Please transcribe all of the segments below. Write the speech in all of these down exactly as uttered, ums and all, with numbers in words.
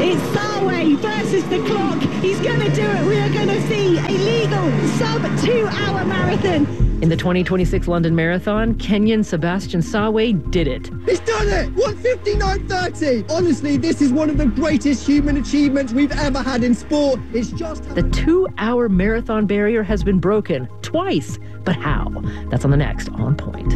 It's Sarway versus the clock. He's going to do it. We are going to see a legal sub-two-hour marathon. In the twenty twenty-six London Marathon, Kenyan Sebastian Sarway did it. He's done it! one fifty-nine thirty! Honestly, this is one of the greatest human achievements we've ever had in sport. It's just... The two-hour marathon barrier has been broken twice. But how? That's on the next On Point.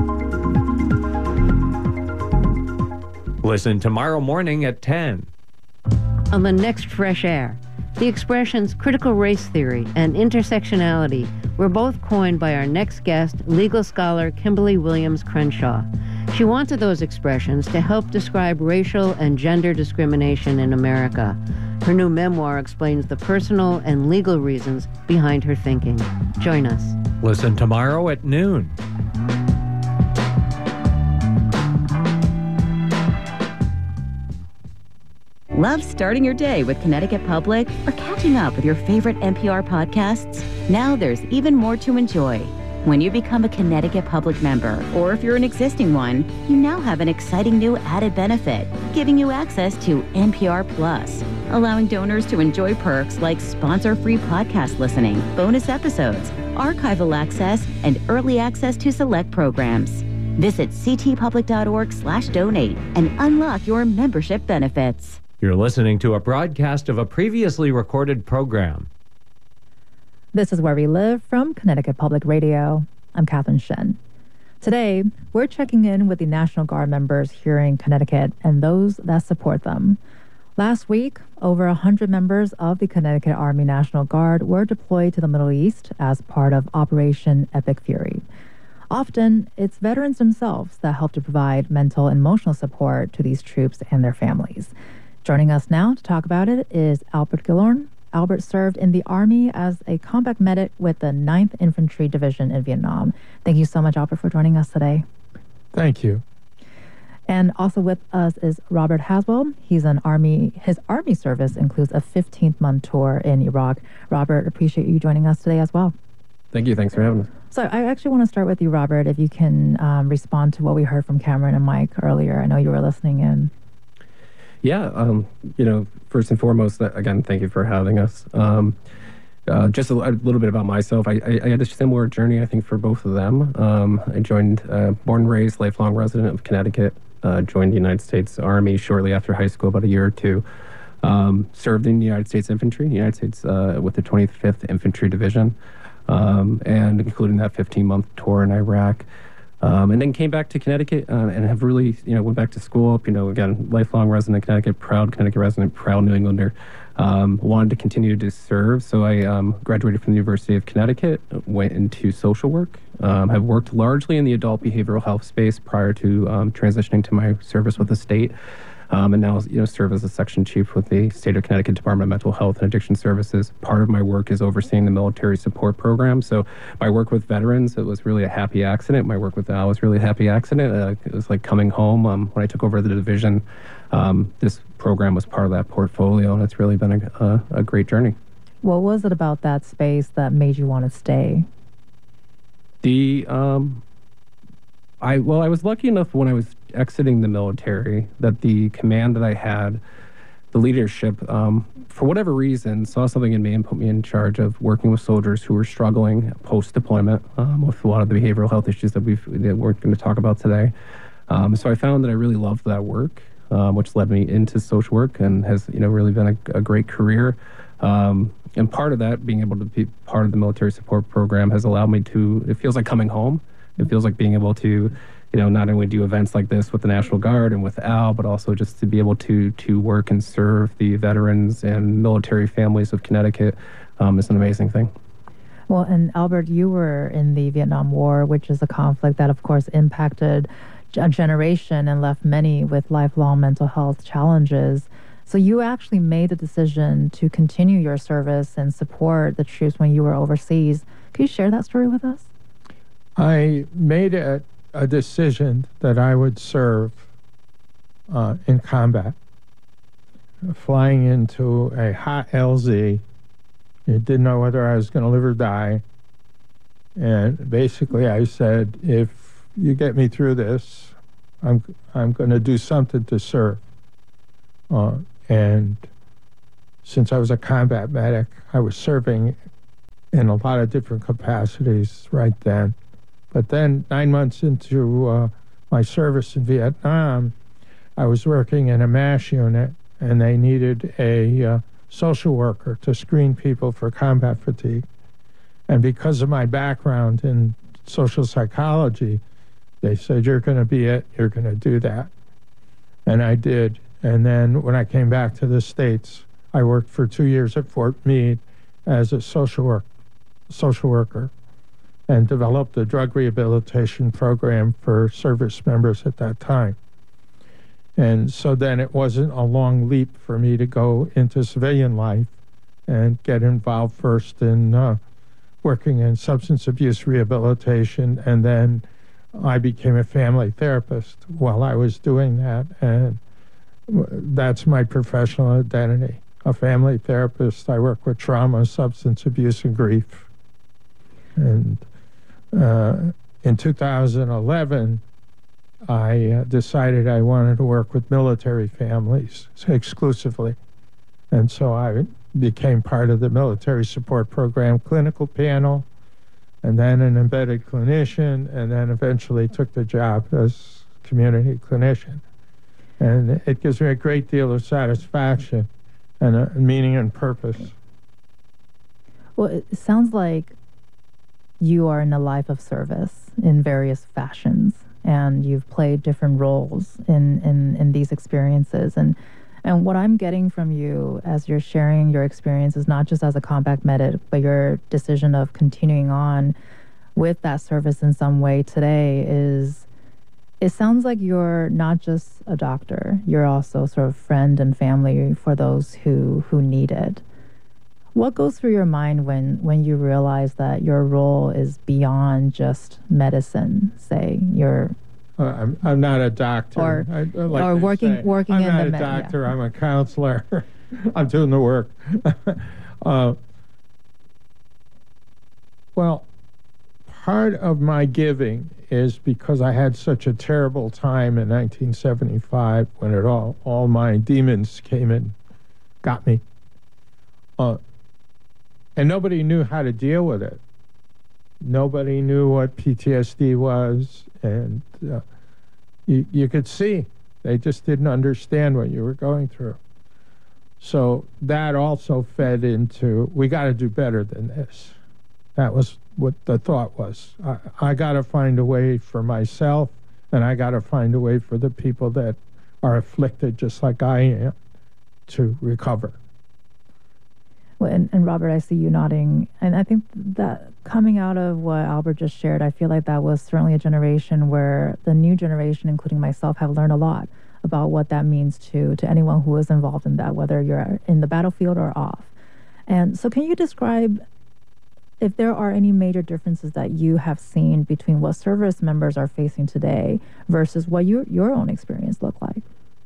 Listen tomorrow morning at ten. On the next Fresh Air, the expressions critical race theory and intersectionality were both coined by our next guest, legal scholar Kimberly Williams Crenshaw. She wanted those expressions to help describe racial and gender discrimination in America. Her new memoir explains the personal and legal reasons behind her thinking. Join us. Listen tomorrow at noon. Love starting your day with Connecticut Public or catching up with your favorite N P R podcasts? Now there's even more to enjoy. When you become a Connecticut Public member, or if you're an existing one, you now have an exciting new added benefit, giving you access to N P R Plus, allowing donors to enjoy perks like sponsor-free podcast listening, bonus episodes, archival access, and early access to select programs. Visit ctpublic.org slash donate and unlock your membership benefits. You're listening to a broadcast of a previously recorded program. This is Where We Live from Connecticut Public Radio. I'm Catherine Shen. Today, we're checking in with the National Guard members here in Connecticut and those that support them. Last week, over one hundred members of the Connecticut Army National Guard were deployed to the Middle East as part of Operation Epic Fury. Often, it's veterans themselves that help to provide mental and emotional support to these troops and their families. Joining us now to talk about it is Albert Gillorn. Albert served in the Army as a combat medic with the ninth Infantry Division in Vietnam. Thank you so much, Albert, for joining us today. Thank you. And also with us is Robert Haswell. He's an Army, his Army service includes a fifteen-month tour in Iraq. Robert, appreciate you joining us today as well. Thank you. Thanks for having us. So I actually want to start with you, Robert, if you can um, respond to what we heard from Cameron and Mike earlier. I know you were listening in. Yeah, um, you know, first and foremost, again, thank you for having us. Um, uh, just a, a little bit about myself. I, I, I had a similar journey, I think, for both of them. Um, I joined, uh, born and raised, lifelong resident of Connecticut, uh, joined the United States Army shortly after high school, about a year or two. Um, served in the United States Infantry, the United States uh, with the twenty-fifth Infantry Division, um, and including that fifteen-month tour in Iraq. Um, and then came back to Connecticut uh, and have really, you know, went back to school, you know, again, lifelong resident of Connecticut, proud Connecticut resident, proud New Englander. Um, wanted to continue to serve, so I um, graduated from the University of Connecticut, went into social work, um, have worked largely in the adult behavioral health space prior to um, transitioning to my service with the state. Um, and now, you know, serve as a section chief with the State of Connecticut Department of Mental Health and Addiction Services. Part of my work is overseeing the military support program. So my work with veterans, it was really a happy accident. My work with Al was really a happy accident. Uh, it was like coming home um, when I took over the division. Um, this program was part of that portfolio, and it's really been a, a, a great journey. What was it about that space that made you want to stay? The um, I well, I was lucky enough when I was exiting the military that the command that I had, the leadership, um, for whatever reason, saw something in me and put me in charge of working with soldiers who were struggling post-deployment um, with a lot of the behavioral health issues that, we've, that we're going to talk about today. Um, so I found that I really loved that work, um, which led me into social work and has, you know, really been a, a great career. Um, and part of that, being able to be part of the military support program, has allowed me to, it feels like coming home. It feels like being able to, you know, not only do events like this with the National Guard and with Al, but also just to be able to to work and serve the veterans and military families of Connecticut um, is an amazing thing. Well, and Albert, you were in the Vietnam War, which is a conflict that, of course, impacted a generation and left many with lifelong mental health challenges. So you actually made the decision to continue your service and support the troops when you were overseas. Can you share that story with us? I made a, a decision that I would serve uh, in combat. Flying into a hot L Z, you didn't know whether I was going to live or die. And basically I said, if you get me through this, I'm, I'm going to do something to serve. Uh, And since I was a combat medic, I was serving in a lot of different capacities right then. But then nine months into uh, my service in Vietnam, I was working in a MASH unit, and they needed a uh, social worker to screen people for combat fatigue. And because of my background in social psychology, they said, you're going to be it, you're going to do that. And I did. And then when I came back to the States, I worked for two years at Fort Meade as a social work, social worker and developed a drug rehabilitation program for service members at that time. And so then it wasn't a long leap for me to go into civilian life and get involved first in uh, working in substance abuse rehabilitation, and then I became a family therapist while I was doing that, and that's my professional identity, a family therapist. I work with trauma, substance abuse, and grief. And uh, in two thousand eleven, I uh, decided I wanted to work with military families exclusively. And so I became part of the military support program clinical panel, and then an embedded clinician, and then eventually took the job as community clinician. And it gives me a great deal of satisfaction and a meaning and purpose. Well, it sounds like you are in a life of service in various fashions, and you've played different roles in, in, in these experiences. And and what I'm getting from you as you're sharing your experiences, not just as a combat medic, but your decision of continuing on with that service in some way today, is it sounds like you're not just a doctor, you're also sort of friend and family for those who, who need it. What goes through your mind when, when you realize that your role is beyond just medicine, say, you're Uh, I'm, I'm not a doctor. Or, I, I like or to working, say, working I'm in not the a med- doctor. yeah. I'm a counselor. I'm doing the work. uh, well, part of my giving is because I had such a terrible time in nineteen seventy-five when it all, all my demons came and got me. Uh, and nobody knew how to deal with it. Nobody knew what P T S D was, and uh, you, you could see they just didn't understand what you were going through. So that also fed into, we got to do better than this. That was what the thought was. I, I got to find a way for myself, and I got to find a way for the people that are afflicted just like I am to recover. Well, and, and Robert, I see you nodding. And I think that coming out of what Albert just shared, I feel like that was certainly a generation where the new generation, including myself, have learned a lot about what that means to, to anyone who is involved in that, whether you're in the battlefield or off. And so can you describe if there are any major differences that you have seen between what service members are facing today versus what your your own experience looked like?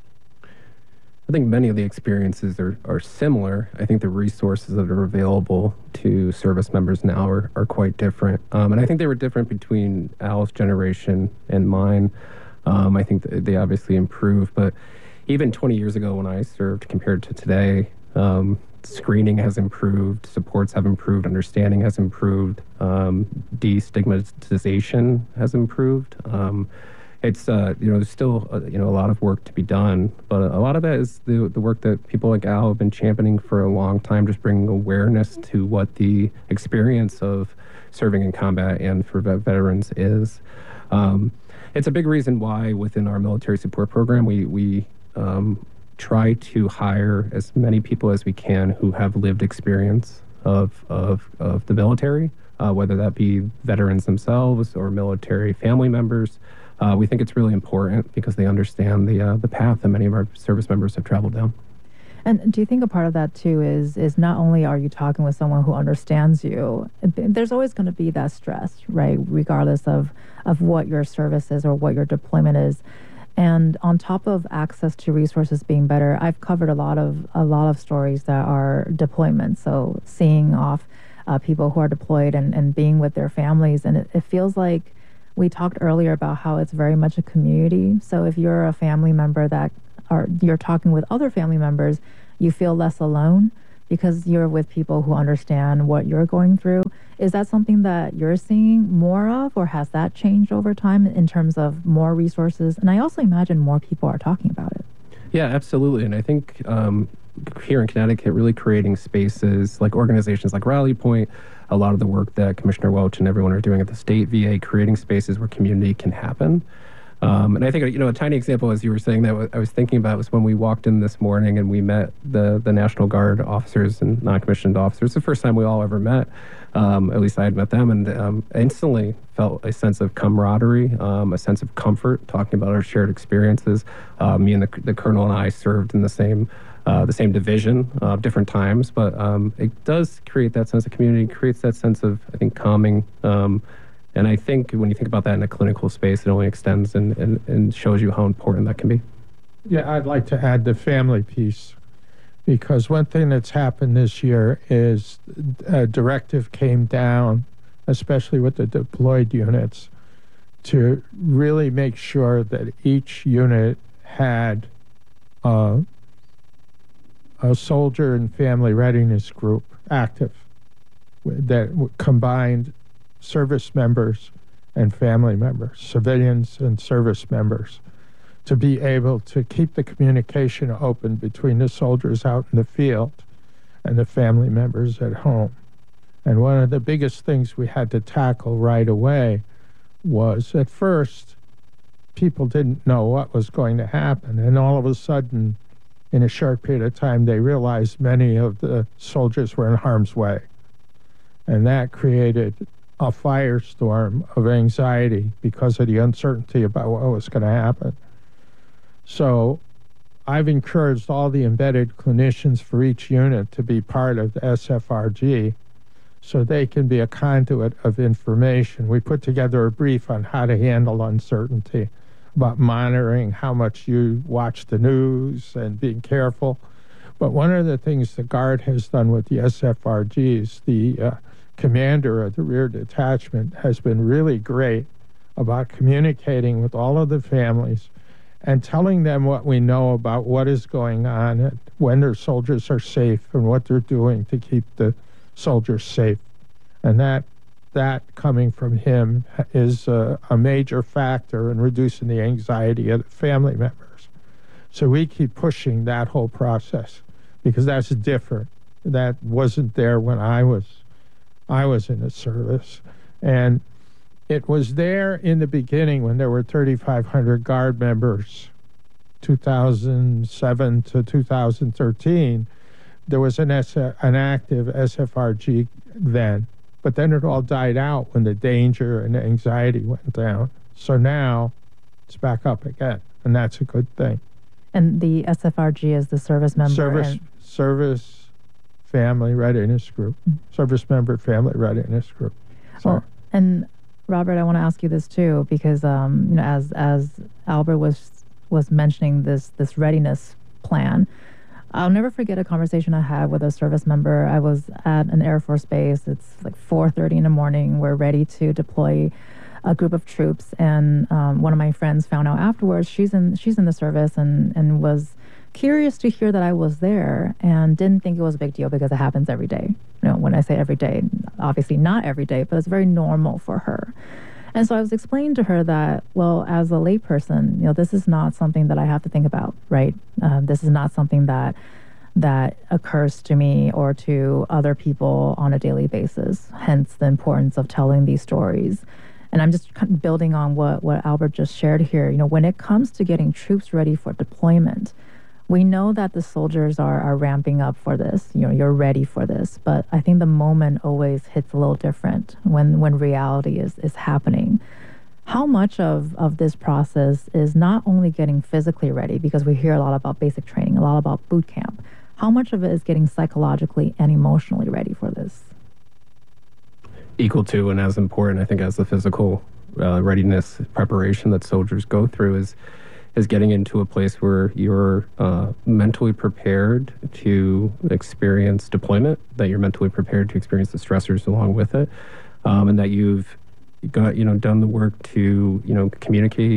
I think many of the experiences are, are similar. I think the resources that are available to service members now are, are quite different. Um, and I think they were different between Al's generation and mine. Um, I think that they obviously improved, but even twenty years ago when I served compared to today, um, screening has improved, supports have improved, understanding has improved, um, destigmatization has improved. Um, It's, uh, you know, there's still, uh, you know, a lot of work to be done, but a lot of that is the, the work that people like Al have been championing for a long time, just bringing awareness to what the experience of serving in combat and for vet- veterans is. Um, it's a big reason why within our military support program, we, we um, try to hire as many people as we can who have lived experience of, of, of the military, uh, whether that be veterans themselves or military family members. Uh, we think it's really important because they understand the uh, the path that many of our service members have traveled down. And do you think a part of that too is is not only are you talking with someone who understands you, there's always going to be that stress, right? Regardless of of what your service is or what your deployment is. And on top of access to resources being better, I've covered a lot of a lot of stories that are deployments. So seeing off uh, people who are deployed and, and being with their families, and it, it feels like. We talked earlier about how it's very much a community. So if you're a family member that are you're talking with other family members, you feel less alone because you're with people who understand what you're going through. Is that something that you're seeing more of, or has that changed over time in terms of more resources? And I also imagine more people are talking about it. Yeah, absolutely. And I think um, here in Connecticut, really creating spaces like organizations like Rally Point, a lot of the work that Commissioner Welch and everyone are doing at the state V A, creating spaces where community can happen. Um, and I think, you know, a tiny example, as you were saying, that I was thinking about was when we walked in this morning and we met the, the National Guard officers and non-commissioned officers. The first time we all ever met, um, at least I had met them, and um, instantly felt a sense of camaraderie, um, a sense of comfort, talking about our shared experiences. Uh, me and the, the Colonel and I served in the same uh, the same division, uh, different times, but um, it does create that sense of community, creates that sense of, I think, calming. Um, And I think when you think about that in a clinical space, it only extends and, and, and shows you how important that can be. Yeah, I'd like to add the family piece, because one thing that's happened this year is a directive came down, especially with the deployed units, to really make sure that each unit had uh, a soldier and family readiness group active that combined service members and family members, civilians and service members, to be able to keep the communication open between the soldiers out in the field and the family members at home. And one of the biggest things we had to tackle right away was, at first, people didn't know what was going to happen. And all of a sudden, in a short period of time, they realized many of the soldiers were in harm's way. And that created a firestorm of anxiety because of the uncertainty about what was going to happen. So I've encouraged all the embedded clinicians for each unit to be part of the S F R G so they can be a conduit of information. We put together a brief on how to handle uncertainty, about monitoring how much you watch the news and being careful. But one of the things the Guard has done with the S F R Gs, the uh, commander of the rear detachment, has been really great about communicating with all of the families and telling them what we know about what is going on and when their soldiers are safe and what they're doing to keep the soldiers safe. And that that coming from him is a, a major factor in reducing the anxiety of the family members. So we keep pushing that whole process because that's different. That wasn't there when I was I was in the service. And it was there in the beginning when there were thirty-five hundred Guard members, two thousand seven to two thousand thirteen. There was an, S- an active S F R G then, but then it all died out when the danger and the anxiety went down. So now it's back up again, and that's a good thing. And the S F R G is the service member? Service, and- service Family Readiness Group. Service Member Family Readiness Group. Sorry. Well, and Robert, I want to ask you this too, because um, you know, as as Albert was was mentioning this this readiness plan, I'll never forget a conversation I had with a service member. I was at an Air Force base. It's like four thirty in the morning. We're ready to deploy a group of troops, and um, one of my friends found out afterwards. She's in she's in the service and and was curious to hear that I was there and didn't think it was a big deal because it happens every day. You know, when I say every day, obviously not every day, but it's very normal for her. And so I was explaining to her that, well, as a layperson, you know, this is not something that I have to think about, right? Um, this is not something that that occurs to me or to other people on a daily basis. Hence the importance of telling these stories. And I'm just kind of building on what, what Albert just shared here. You know, when it comes to getting troops ready for deployment, we know that the soldiers are, are ramping up for this. You know, you're ready for this. But I think the moment always hits a little different when, when reality is, is happening. How much of, of this process is not only getting physically ready, because we hear a lot about basic training, a lot about boot camp. How much of it is getting psychologically and emotionally ready for this? Equal to and as important, I think, as the physical uh, readiness preparation that soldiers go through is is getting into a place where you're uh, mentally prepared to experience deployment, that you're mentally prepared to experience the stressors along with it, um, and that you've got, you know, done the work to, you know, communicate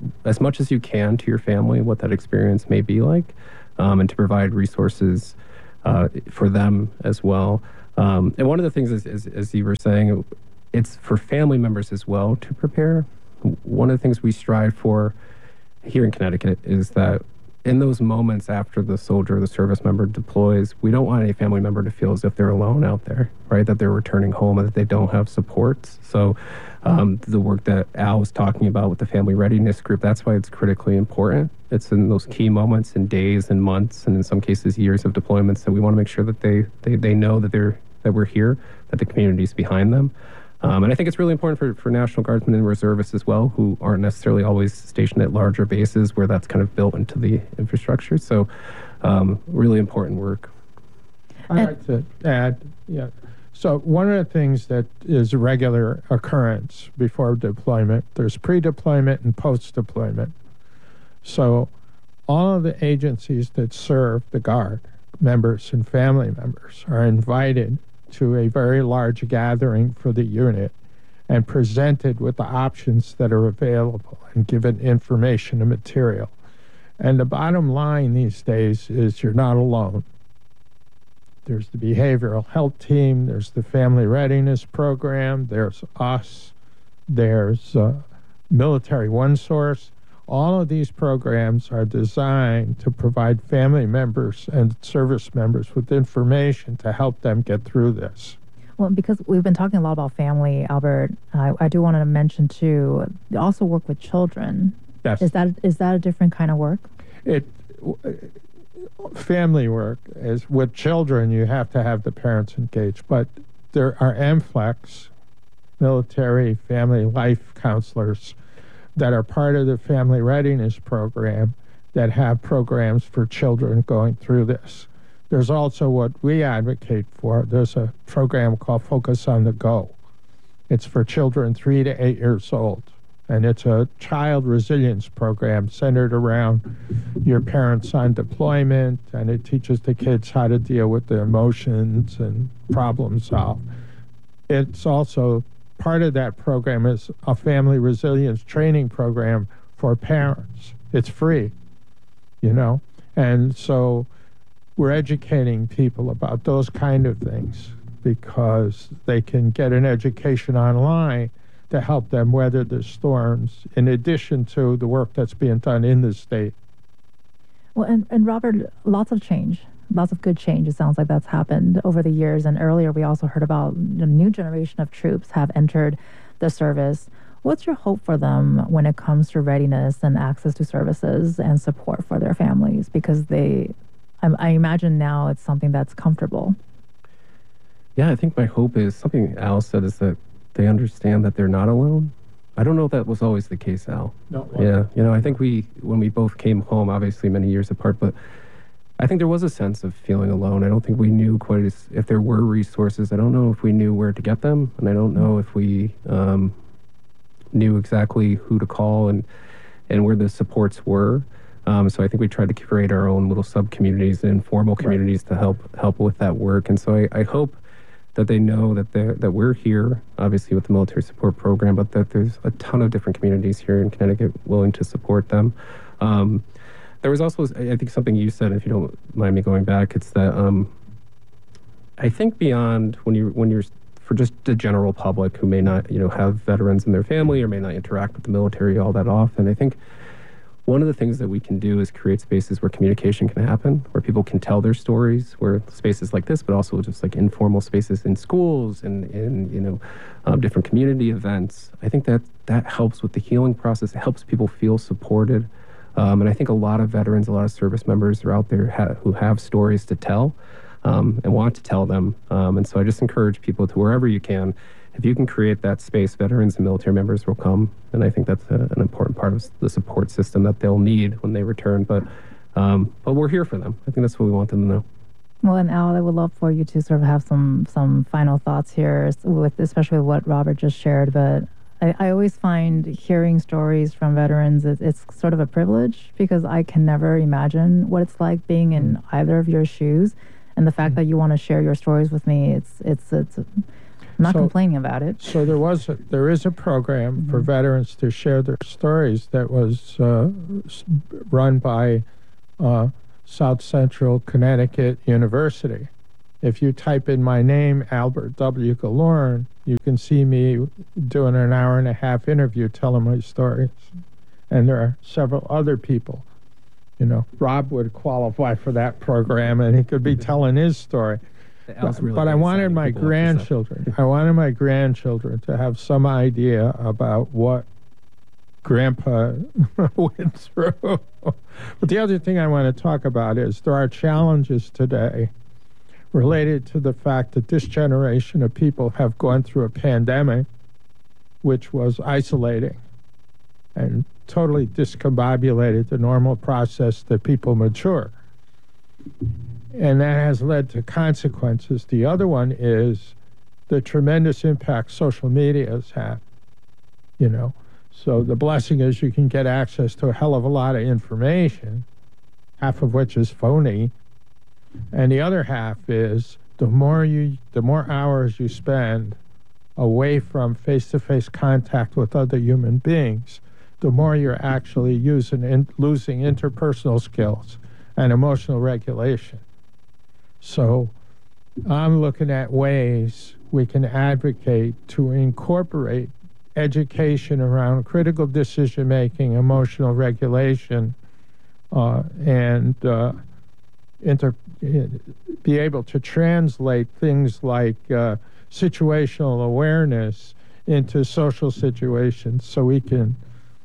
as much as you can to your family what that experience may be like, um, and to provide resources uh, for them as well. Um, and one of the things is, is, as you were saying, it's for family members as well to prepare. One of the things we strive for here in Connecticut is that in those moments after the soldier or the service member deploys, we don't want any family member to feel as if they're alone out there, right? That they're returning home and that they don't have supports. So um, the work that Al was talking about with the Family Readiness Group, that's why it's critically important. It's in those key moments in days and months, and in some cases years of deployments, that we want to make sure that they, they, they know that they're that we're here, that the community's behind them. Um, and I think it's really important for, for National Guardsmen and reservists as well, who aren't necessarily always stationed at larger bases where that's kind of built into the infrastructure. So um, really important work. I'd like to add, yeah. So one of the things that is a regular occurrence before deployment, there's pre-deployment and post-deployment. So all of the agencies that serve the Guard, members and family members, are invited to a very large gathering for the unit and presented with the options that are available and given information and material. And the bottom line these days is you're not alone. There's the behavioral health team, there's the family readiness program, there's us, there's uh, Military One Source. All of these programs are designed to provide family members and service members with information to help them get through this. Well, because we've been talking a lot about family, Albert, I, I do want to mention too, you also work with children. Yes. Is that is that a different kind of work? It family work is with children. You have to have the parents engaged, but there are M FLEX, military family life counselors, that are part of the Family Readiness Program that have programs for children going through this. There's also what we advocate for. There's a program called Focus on the Go. It's for children three to eight years old. And it's a child resilience program centered around your parents on deployment, and it teaches the kids how to deal with their emotions and problem solve. It's also part of that program is a family resilience training program for parents. It's free, you know? And so we're educating people about those kind of things because they can get an education online to help them weather the storms, in addition to the work that's being done in the state. Well, and, and Robert, lots of change. Lots of good change, it sounds like that's happened over the years. And earlier we also heard about the new generation of troops have entered the service. What's your hope for them when it comes to readiness and access to services and support for their families? Because they, I, I imagine now it's something that's comfortable. Yeah, I think my hope is something Al said is that they understand that they're not alone. I don't know if that was always the case, Al. No. Yeah, you know, I think we, when we both came home, obviously many years apart, but I think there was a sense of feeling alone. I don't think we knew quite as, if there were resources, I don't know if we knew where to get them. And I don't know if we um, knew exactly who to call and, and where the supports were. Um, so I think we tried to create our own little sub-communities and informal communities right. to help help with that work. And so I, I hope that they know that they that we're here, obviously with the military support program, but that there's a ton of different communities here in Connecticut willing to support them. Um, There was also, I think, something you said, if you don't mind me going back, it's that um, I think beyond when you when you're for just the general public who may not, you know, have veterans in their family or may not interact with the military all that often, I think one of the things that we can do is create spaces where communication can happen, where people can tell their stories, where spaces like this, but also just like informal spaces in schools and in, you know, um, different community events. I think that that helps with the healing process. It helps people feel supported. Um, and I think a lot of veterans, a lot of service members are out there ha- who have stories to tell um, and want to tell them. Um, and so I just encourage people to, wherever you can, if you can create that space, veterans and military members will come. And I think that's a, an important part of the support system that they'll need when they return. But um, but we're here for them. I think that's what we want them to know. Well, and Al, I would love for you to sort of have some some final thoughts here, with especially with what Robert just shared. But I, I always find hearing stories from veterans, it's, it's sort of a privilege, because I can never imagine what it's like being in either of your shoes. And the fact that you want to share your stories with me, it's it's it's I'm not So- complaining about it. So there was a, there is a program for veterans to share their stories that was uh, s- run by uh, South Central Connecticut University. If you type in my name, Albert W. Galorn, you can see me doing an hour and a half interview telling my stories. And there are several other people. You know, Rob would qualify for that program, and he could be telling his story. Al's But, really but I good at wanted signing my people up for stuff. grandchildren. I wanted my grandchildren to have some idea about what Grandpa went through. But the other thing I want to talk about is there are challenges today related to the fact that this generation of people have gone through a pandemic, which was isolating and totally discombobulated the normal process that people mature. And that has led to consequences. The other one is the tremendous impact social media has had, you know. So the blessing is you can get access to a hell of a lot of information, half of which is phony. And the other half is the more you, the more hours you spend away from face-to-face contact with other human beings, the more you're actually using in, losing interpersonal skills and emotional regulation. So I'm looking at ways we can advocate to incorporate education around critical decision-making, emotional regulation, uh, and uh, inter- be able to translate things like uh, situational awareness into social situations so we can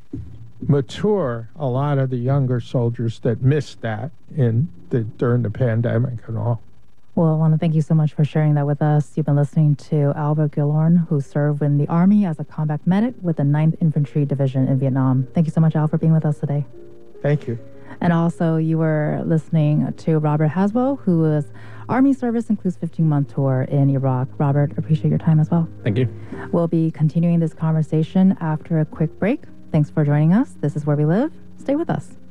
mature a lot of the younger soldiers that missed that in the, during the pandemic and all. Well, I want to thank you so much for sharing that with us. You've been listening to Albert Galorn, who served in the Army as a combat medic with the ninth Infantry Division in Vietnam. Thank you so much, Al, for being with us today. Thank you. And also, you were listening to Robert Haswell, who was Army Service Includes fifteen-month tour in Iraq. Robert, appreciate your time as well. Thank you. We'll be continuing this conversation after a quick break. Thanks for joining us. This is Where We Live. Stay with us.